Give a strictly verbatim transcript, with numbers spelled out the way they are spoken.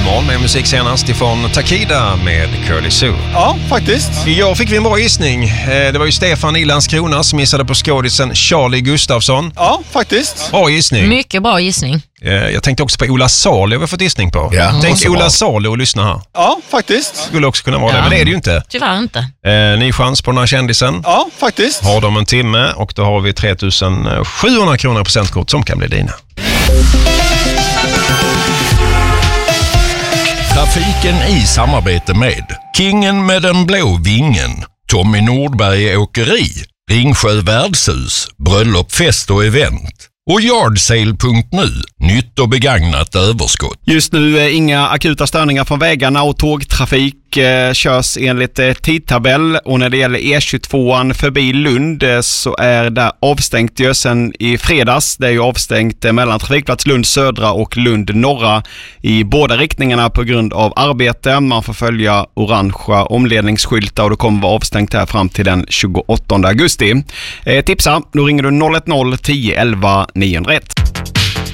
Morgon med musik senast ifrån Takida med Curly Sue. Ja, faktiskt. Igår fick vi en bra gissning. Det var ju Stefan i Landskrona som missade på skådisen Charlie Gustafsson. Ja, faktiskt. Bra gissning. Mycket bra gissning. Jag tänkte också på Ola Salo, jag har fått gissning på. Ja, Tänk Ola Salo och lyssna här. Ja, faktiskt. Skulle också kunna vara Ja. det, men det är det ju inte. Tyvärr inte. Eh, ny chans på den här kändisen. Ja, faktiskt. Har de en timme och då har vi tre tusen sjuhundra kronor presentkort som kan bli dina. Trafiken i samarbete med Kingen med den blå vingen, Tommy Nordberg Åkeri, Ringsjö Värdshus, Bröllop, fest och event och Yardsale punkt nu, nytt och begagnat överskott. Just nu är inga akuta störningar från vägarna och tågtrafik eh, körs enligt eh, tidtabell, och när det gäller E tjugotvåan förbi Lund eh, så är det avstängt ju sen i fredags. Det är ju avstängt eh, mellan trafikplats Lund södra och Lund norra i båda riktningarna på grund av arbete. Man får följa orangea omledningsskyltar och det kommer vara avstängt här fram till den tjugoåttonde augusti. Eh, tipsa, då ringer du noll ett noll tio elva niohundraett.